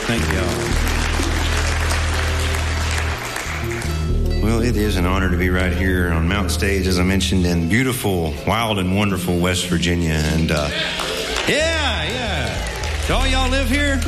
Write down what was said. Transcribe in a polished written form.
Thank y'all. Well, it is an honor to be right here on Mountain Stage, as I mentioned, in beautiful, wild, and wonderful West Virginia. And, yeah. Do all y'all live here?